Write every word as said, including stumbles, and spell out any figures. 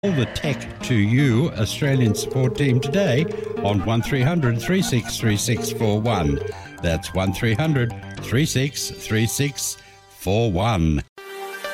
All the tech to you, Australian support team, today on one three hundred, three six three six four one. That's one three hundred, three six three six four one.